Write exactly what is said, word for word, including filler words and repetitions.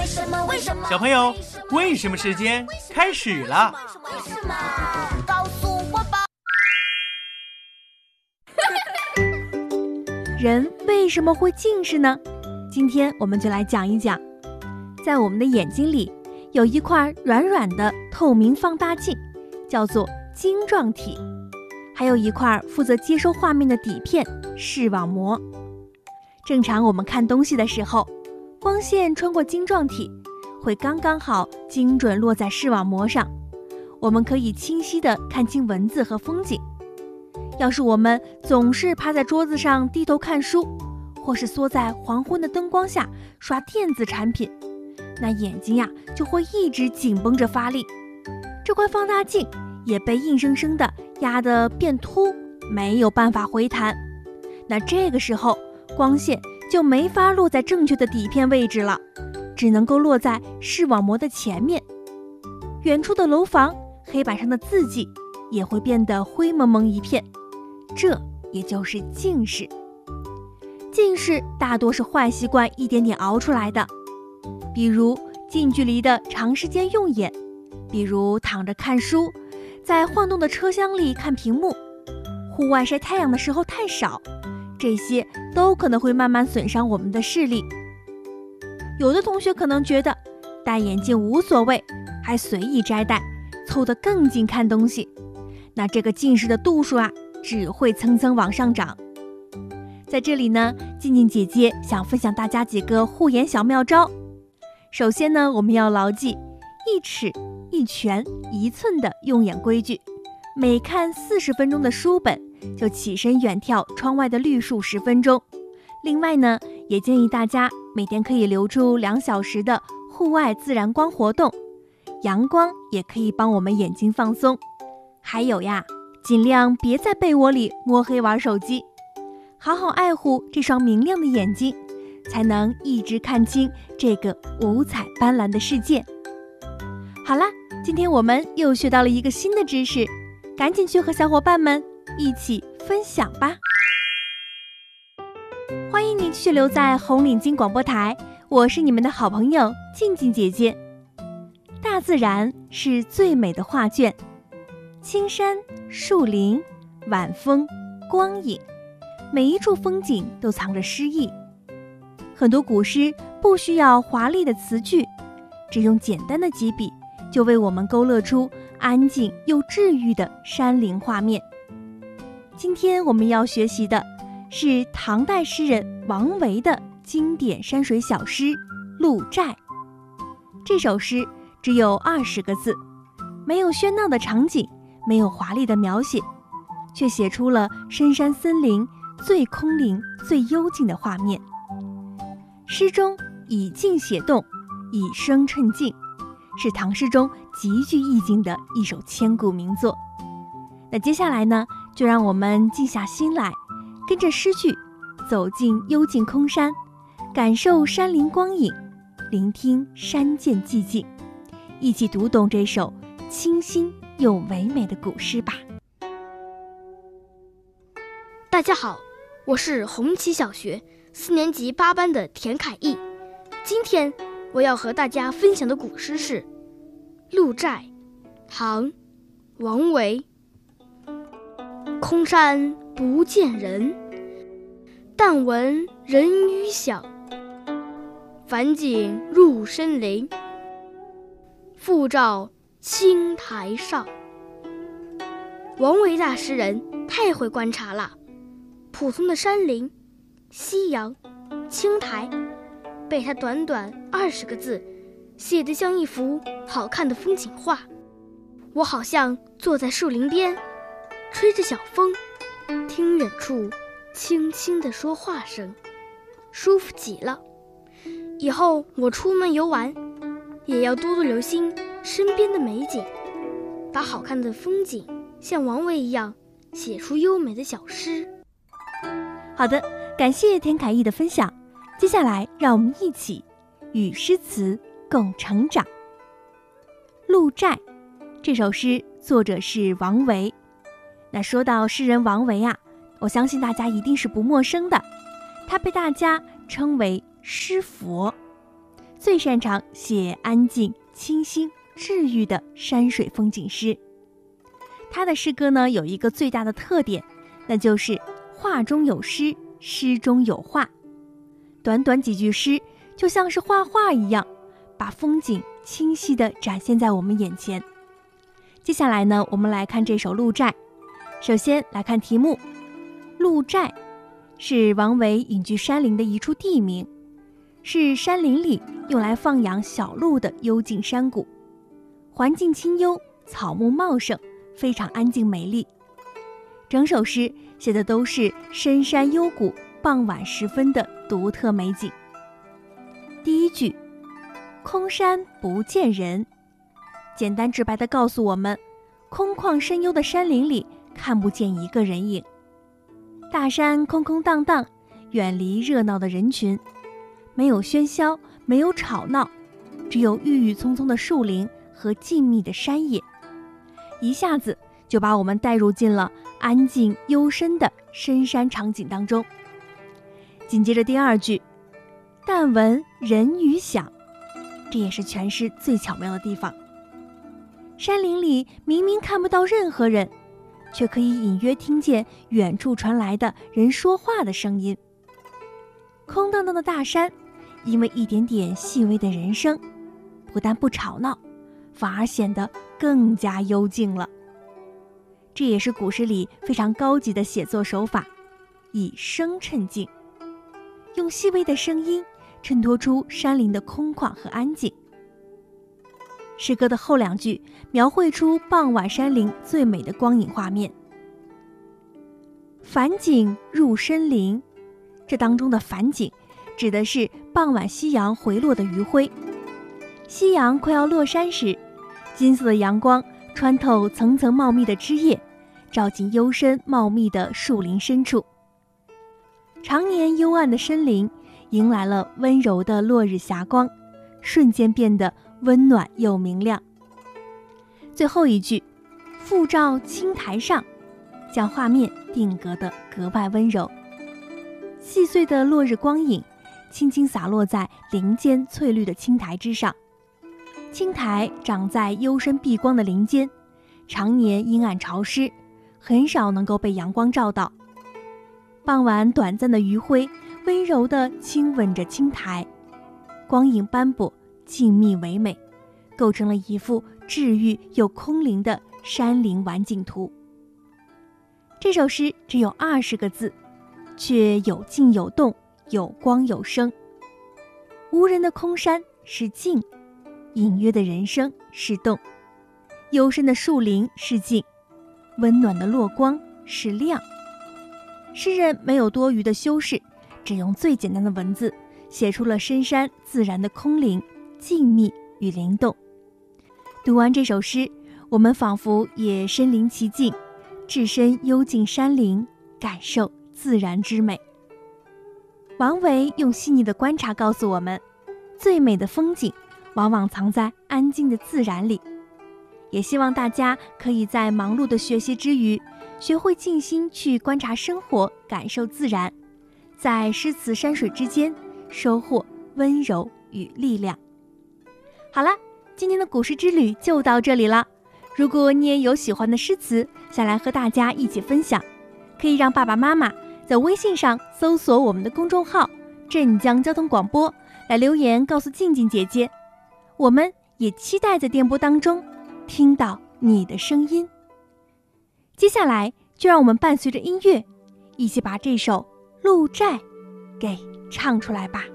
小朋友，为什么时间开始了？ 告诉我吧。 人为什么会近视呢？今天我们就来讲一讲。在我们的眼睛里有一块软软的透明放大镜，叫做晶状体，还有一块负责接收画面的底片，视网膜。正常我们看东西的时候，光线穿过晶状体会刚刚好精准落在视网膜上，我们可以清晰地看清文字和风景。要是我们总是趴在桌子上低头看书，或是缩在黄昏的灯光下刷电子产品，那眼睛呀就会一直紧绷着发力，这块放大镜也被硬生生地压得变凸，没有办法回弹。那这个时候光线就没法落在正确的底片位置了，只能够落在视网膜的前面。远处的楼房，黑板上的字迹也会变得灰蒙蒙一片，这也就是近视。近视大多是坏习惯一点点熬出来的，比如近距离的长时间用眼，比如躺着看书，在晃动的车厢里看屏幕，户外晒太阳的时候太少，这些都可能会慢慢损伤我们的视力。有的同学可能觉得戴眼镜无所谓，还随意摘戴，凑得更近看东西，那这个近视的度数啊，只会蹭蹭往上涨。在这里呢，静静姐姐想分享大家几个护眼小妙招。首先呢，我们要牢记一尺一拳一寸的用眼规矩，每看四十分钟的书本就起身远眺窗外的绿树十分钟。另外呢，也建议大家每天可以留出两小时的户外自然光活动，阳光也可以帮我们眼睛放松。还有呀，尽量别在被窝里摸黑玩手机，好好爱护这双明亮的眼睛，才能一直看清这个五彩斑斓的世界。好啦，今天我们又学到了一个新的知识，赶紧去和小伙伴们一起分享吧。欢迎您继续留在红领巾广播台，我是你们的好朋友静静姐姐。大自然是最美的画卷，青山、树林、晚风、光影，每一处风景都藏着诗意。很多古诗不需要华丽的词句，只用简单的几笔就为我们勾勒出安静又治愈的山林画面。今天我们要学习的是唐代诗人王维的经典山水小诗《鹿柴》。这首诗只有二十个字，没有喧闹的场景，没有华丽的描写，却写出了深山森林最空灵最幽静的画面。诗中以静写动，以声衬静，是唐诗中极具意境的一首千古名作。那接下来呢，就让我们静下心来，跟着诗句走进幽静空山，感受山林光影，聆听山涧寂静，一起读懂这首清新又唯美的古诗吧。 大家好，我是红旗小学四年级八班的田凯毅。今天我要和大家分享的古诗是《鹿柴》，唐·王维。空山不见人，但闻人语响。返景入深林，复照青苔上。王维大诗人太会观察了，普通的山林、夕阳、青苔，被他短短二十个字写得像一幅好看的风景画。我好像坐在树林边，吹着小风，听远处轻轻的说话声，舒服极了。以后我出门游玩，也要多多留心身边的美景，把好看的风景像王维一样写出优美的小诗。 好的，感谢田凯毅的分享。接下来让我们一起与诗词共成长。《鹿柴》这首诗作者是王维。那说到诗人王维啊，我相信大家一定是不陌生的，他被大家称为诗佛。 最擅长写安静、清新、治愈的山水风景诗。他的诗歌呢，有一个最大的特点，那就是画中有诗，诗中有画。短短几句诗，就像是画画一样，把风景清晰地展现在我们眼前。接下来呢，我们来看这首《鹿柴》。首先来看题目，鹿柴是王维隐居山林的一处地名，是山林里用来放养小鹿的幽静山谷，环境清幽，草木茂盛，非常安静美丽。整首诗写的都是深山幽谷傍晚时分的独特美景。第一句，空山不见人，简单直白地告诉我们，空旷深幽的山林里看不见一个人影。大山空空荡荡，远离热闹的人群，没有喧嚣，没有吵闹，只有郁郁葱葱的树林和静谧的山野，一下子就把我们带入进了安静幽深的深山场景当中。紧接着第二句，但闻人语响，这也是全诗最巧妙的地方。山林里明明看不到任何人，却可以隐约听见远处传来的人说话的声音。空荡荡的大山，因为一点点细微的人声，不但不吵闹，反而显得更加幽静了。这也是古诗里非常高级的写作手法，以声衬静，用细微的声音衬托出山林的空旷和安静。诗歌的后两句描绘出傍晚山林最美的光影画面。返景入深林，这当中的返景指的是傍晚夕阳回落的余晖。夕阳快要落山时，金色的阳光穿透层层茂密的枝叶，照进幽深茂密的树林深处。常年幽暗的深林迎来了温柔的落日霞光，瞬间变得温暖又明亮。最后一句，复照青苔上，将画面定格得格外温柔。细碎的落日光影轻轻洒落在林间翠绿的青苔之上。青苔长在幽深碧光的林间，常年阴暗潮湿，很少能够被阳光照到。傍晚短暂的余晖温柔地亲吻着青苔，光影斑驳，静谧唯美，构成了一幅治愈又空灵的山林晚景图。这首诗只有二十个字，却有静有动，有光有声。无人的空山是静，隐约的人声是动，幽深的树林是静，温暖的落光是亮。诗人没有多余的修饰，只用最简单的文字写出了深山自然的空灵、静谧与灵动。读完这首诗，我们仿佛也身临其境，置身幽静山林，感受自然之美。王维用细腻的观察告诉我们，最美的风景往往藏在安静的自然里。也希望大家可以在忙碌的学习之余，学会静心去观察生活，感受自然，在诗词山水之间收获温柔与力量。好了，今天的古诗之旅就到这里了。如果你也有喜欢的诗词想来和大家一起分享，可以让爸爸妈妈在微信上搜索我们的公众号镇江交通广播来留言告诉静静姐姐，我们也期待在电波当中听到你的声音。接下来就让我们伴随着音乐一起把这首《鹿柴》给唱出来吧。